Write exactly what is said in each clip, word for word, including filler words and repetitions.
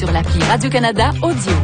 sur l'appli Radio-Canada Audio.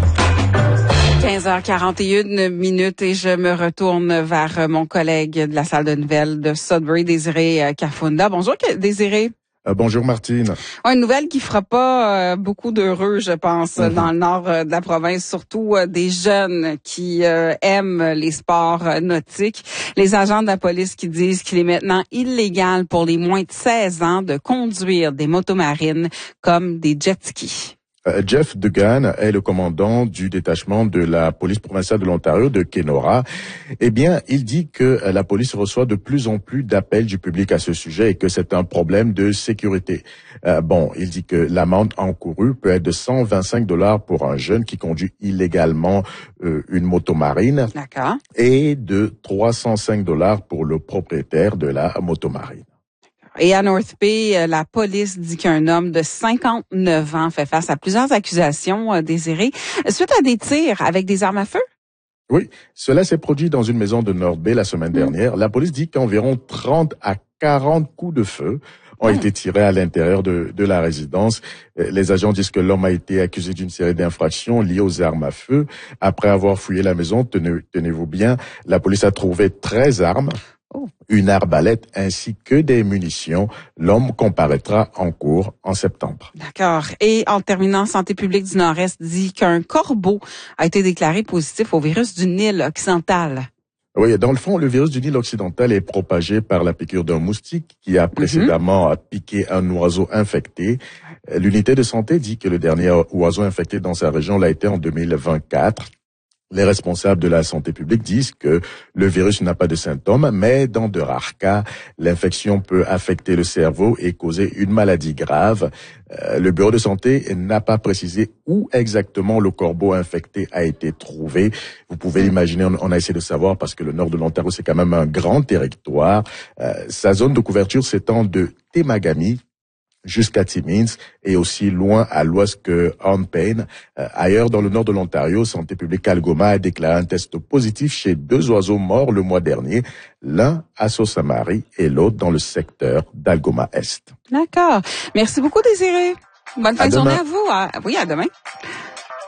quinze heures quarante et une minutes et je me retourne vers mon collègue de la salle de nouvelles de Sudbury, Désiré Kafunda. Bonjour Désiré. Euh, bonjour Martine. Ouais, une nouvelle qui fera pas euh, beaucoup d'heureux, je pense, mm-hmm. dans le nord euh, de la province, surtout euh, des jeunes qui euh, aiment les sports euh, nautiques. Les agents de la police qui disent qu'il est maintenant illégal pour les moins de seize ans de conduire des motomarines comme des jet skis. Jeff Dugan est le commandant du détachement de la police provinciale de l'Ontario de Kenora. Eh bien, il dit que la police reçoit de plus en plus d'appels du public à ce sujet et que c'est un problème de sécurité. Euh, bon, il dit que l'amende encourue peut être de cent vingt-cinq dollars pour un jeune qui conduit illégalement euh, une motomarine. D'accord. Et de trois cent cinq dollars pour le propriétaire de la motomarine. Et à North Bay, la police dit qu'un homme de cinquante-neuf ans fait face à plusieurs accusations euh, désirées suite à des tirs avec des armes à feu. Oui, cela s'est produit dans une maison de North Bay la semaine mmh. dernière. La police dit qu'environ trente à quarante coups de feu ont mmh. été tirés à l'intérieur de, de la résidence. Les agents disent que l'homme a été accusé d'une série d'infractions liées aux armes à feu. Après avoir fouillé la maison, tenez, tenez-vous bien, la police a trouvé treize armes. Oh. Une arbalète ainsi que des munitions. L'homme comparaîtra en cours en septembre. D'accord. Et en terminant, Santé publique du Nord-Est dit qu'un corbeau a été déclaré positif au virus du Nil occidental. Oui, dans le fond, le virus du Nil occidental est propagé par la piqûre d'un moustique qui a précédemment mm-hmm. piqué un oiseau infecté. L'unité de santé dit que le dernier oiseau infecté dans sa région l'a été en deux mille vingt-quatre. Les responsables de la santé publique disent que le virus n'a pas de symptômes, mais dans de rares cas, l'infection peut affecter le cerveau et causer une maladie grave. Euh, le bureau de santé n'a pas précisé où exactement le corbeau infecté a été trouvé. Vous pouvez l'imaginer, on, on a essayé de savoir parce que le nord de l'Ontario, c'est quand même un grand territoire. Euh, sa zone de couverture s'étend de Temagami jusqu'à Timmins et aussi loin à l'ouest que Hornpain. Euh, ailleurs dans le nord de l'Ontario, Santé publique Algoma a déclaré un test positif chez deux oiseaux morts le mois dernier, l'un à Sault-Sainte-Marie et l'autre dans le secteur d'Algoma-Est. D'accord. Merci beaucoup Désiré. Bonne fin à de demain. journée à vous. À... Oui, à demain.